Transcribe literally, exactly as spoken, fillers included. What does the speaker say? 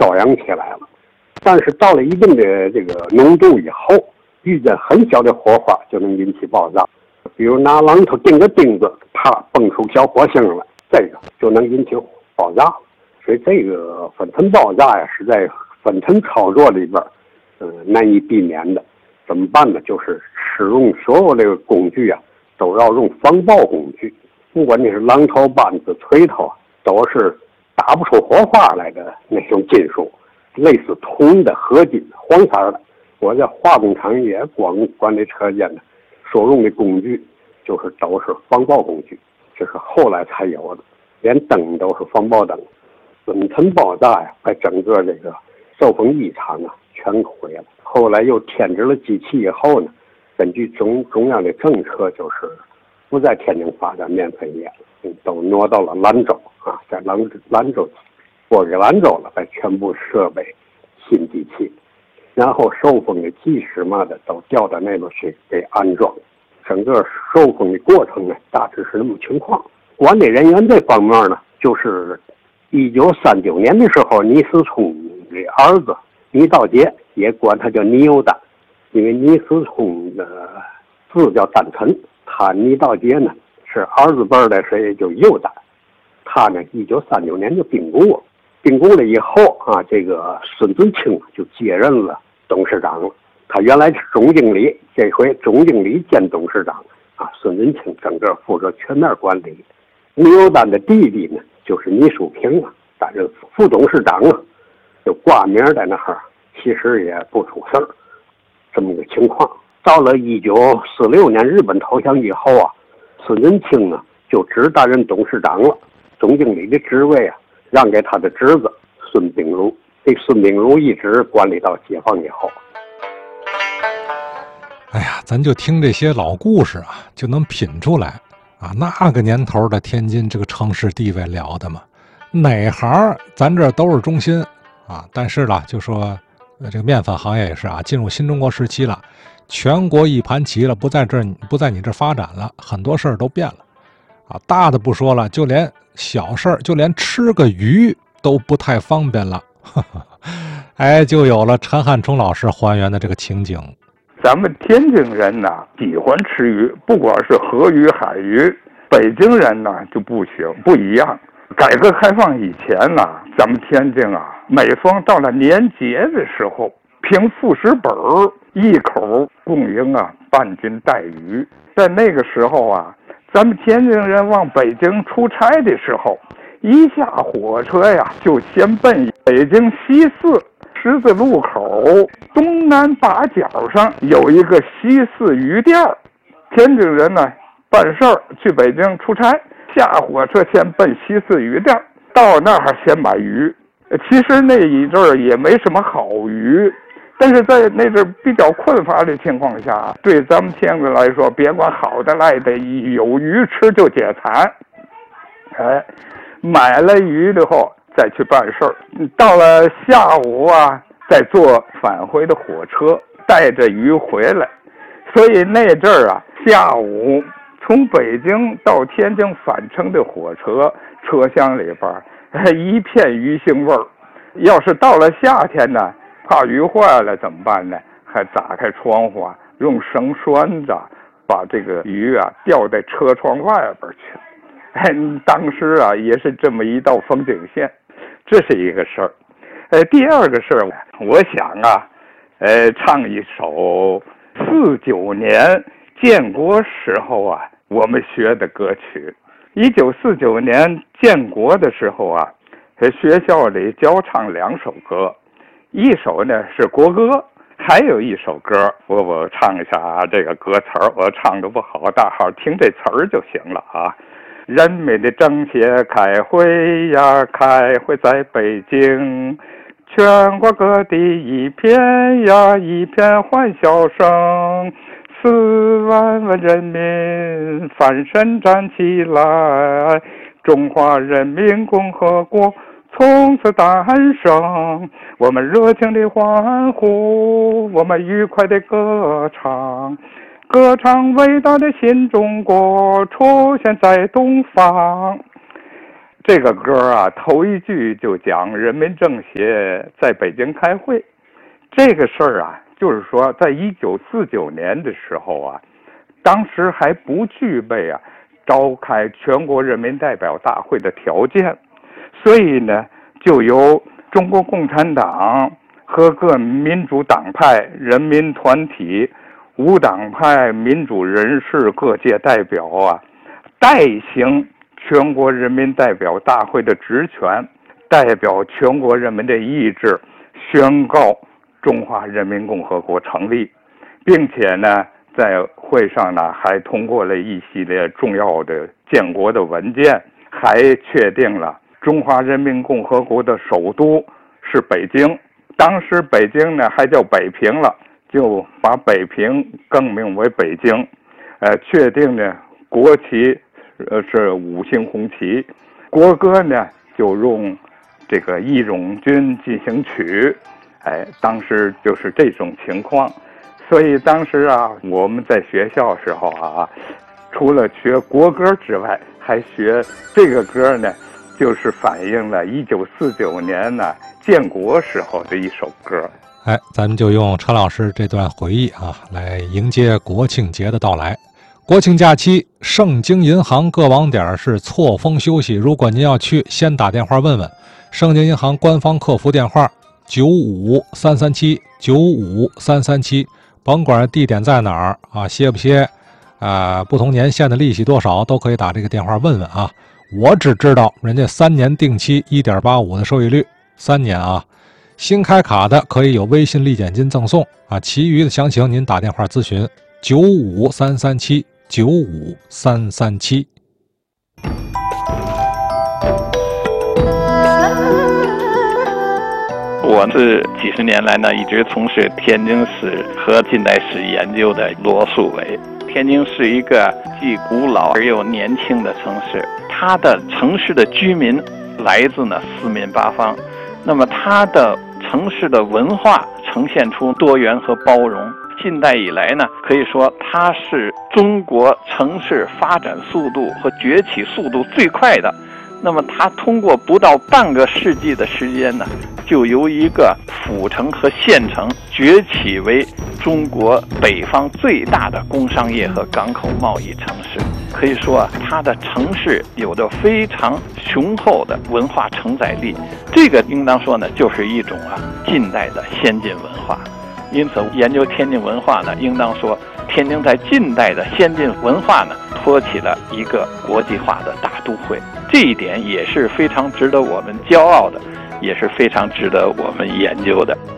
飘扬起来了。但是到了一定的这个浓度以后，遇见很小的火花就能引起爆炸。比如拿榔头钉个钉子，啪蹦出小火星来，这个就能引起爆炸。所以这个粉尘爆炸呀，是在粉尘操作里边，嗯、呃，难以避免的。怎么办呢？就是使用所有这个工具啊，都要用防爆工具。不管你是榔头、扳子、锤头啊，都是打不出火花来的那种金属，类似铜的、合金的、黄色的。我在化工厂也管管理车间的，所用的工具就是都是防爆工具，这是后来才有的。连灯都是防爆灯。粉尘爆炸呀，把整个这个受风一厂啊全毁了。后来又添置了机器以后呢，根据中中央的政策，就是不在天津发展面粉业了，都挪到了兰州啊，在兰兰州拨给兰州了，把全部设备新机器，然后受风的技师嘛的都调到那边去给安装。整个受风的过程呢，大致是这么情况。管理人员这方面呢，就是一九三九年的时候，倪思聪的儿子倪道杰，也管他叫倪有丹，因为倪思聪的字叫丹臣，他倪道杰呢是儿子辈的，所以就有丹。他呢，一九三九年就病故了。病故了以后啊，这个孙敦清就接任了董事长了。他原来是总经理，这回总经理兼董事长啊，孙敦清整个负责全面管理。倪有丹的弟弟呢，就是倪淑平啊，担任副董事长啊，就挂名在那儿，其实也不出事儿，这么个情况。到了一九四六年日本投降以后啊，孙仁清呢就只担任董事长了，总经理的职位啊让给他的侄子孙秉如。这孙秉如一直管理到解放以后。 哎呀，咱就听这些老故事啊，就能品出来啊，那个年头的天津这个城市地位了得嘛，哪行咱这都是中心啊。但是呢，就说这个面粉行业也是啊，进入新中国时期了，全国一盘棋了，不在这不在你这发展了，很多事儿都变了啊。大的不说了，就连小事儿，就连吃个鱼都不太方便了。呵呵，哎，就有了陈汉冲老师还原的这个情景。 咱们天津人呢喜欢吃鱼，不管是河鱼海鱼，北京人呢就不行，不一样。改革开放以前呢，咱们天津啊，每逢到了年节的时候，凭副食本一口供应啊半斤带鱼。在那个时候啊，咱们天津人往北京出差的时候，一下火车呀就先奔北京西四十字路口东南八角上有一个西四鱼店。天津人呢办事儿去北京出差，下火车先奔西四鱼店，到那儿先买鱼。其实那一阵儿也没什么好鱼，但是在那阵比较困乏的情况下，对咱们天津来说，别管好的赖的，有鱼吃就解馋。哎，买了鱼之后再去办事儿，到了下午啊，再坐返回的火车，带着鱼回来。所以那阵儿啊，下午从北京到天津返程的火车车厢里边一片鱼腥味儿。要是到了夏天呢，怕鱼坏了怎么办呢？还打开窗户啊，用绳拴着，把这个鱼啊吊在车窗外边去。哎，当时啊也是这么一道风景线，这是一个事儿。呃，第二个事儿，我想啊，呃，唱一首四九年建国时候啊，我们学的歌曲。一九四九年建国的时候啊，在学校里教唱两首歌，一首呢是国歌，还有一首歌，我我唱一下啊，这个歌词儿我唱的不好，大伙听这词儿就行了啊。人民的政协开会呀，开会在北京，全国各地一片呀一片欢笑声，四万万人民翻身站起来，中华人民共和国从此诞生。我们热情的欢呼，我们愉快的歌唱，歌唱伟大的新中国出现在东方。 这个歌啊，头一句就讲人民政协在北京开会。这个事儿啊，就是说在一九四九年的时候啊，当时还不具备啊召开全国人民代表大会的条件，所以呢，就由中国共产党和各民主党派、人民团体、无党派民主人士各界代表啊，代行全国人民代表大会的职权，代表全国人民的意志，宣告中华人民共和国成立，并且呢，在会上呢还通过了一系列重要的建国的文件，还确定了中华人民共和国的首都是北京。当时北京呢还叫北平了，就把北平更名为北京。呃，确定呢国旗呃是五星红旗，国歌呢就用这个《义勇军进行曲》。哎，当时就是这种情况。所以当时啊，我们在学校时候啊，除了学国歌之外，还学这个歌呢，就是反映了一九四九年呢建国时候的一首歌。 哎，咱们就用陈老师这段回忆啊，来迎接国庆节的到来。国庆假期，盛京银行各网点是错峰休息。如果您要去，先打电话问问盛京银行官方客服电话九五三三七九五三三七。甭管地点在哪儿啊，歇不歇啊、呃，不同年限的利息多少都可以打这个电话问问啊。我只知道人家三年定期 一点八五 的收益率，三年啊。新开卡的可以有微信立减金赠送啊，其余的详情您打电话咨询九五三三七九五三三七。 我是几十年来呢，一直从事天津史和近代史研究的罗素伟。天津是一个既古老而又年轻的城市，它的城市的居民来自呢四面八方，那么它的城市的文化呈现出多元和包容。近代以来呢，可以说它是中国城市发展速度和崛起速度最快的。那么它通过不到半个世纪的时间呢，就由一个府城和县城崛起为中国北方最大的工商业和港口贸易城市。可以说啊，它的城市有着非常雄厚的文化承载力，这个应当说呢，就是一种啊近代的先进文化。因此，研究天津文化呢，应当说天津在近代的先进文化呢，托起了一个国际化的大都会。这一点也是非常值得我们骄傲的，也是非常值得我们研究的。